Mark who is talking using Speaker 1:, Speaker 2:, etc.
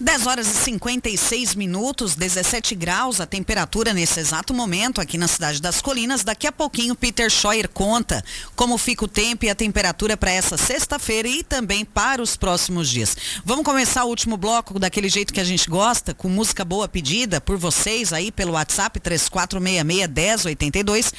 Speaker 1: 10 horas e 56 minutos, 17 graus a temperatura nesse exato momento aqui na cidade das Colinas. Daqui a pouquinho Peter Scheuer conta como fica o tempo e a temperatura para essa sexta-feira e também para os próximos dias. Vamos começar o último bloco daquele jeito que a gente gosta, com música boa pedida por vocês aí pelo WhatsApp 3466-1082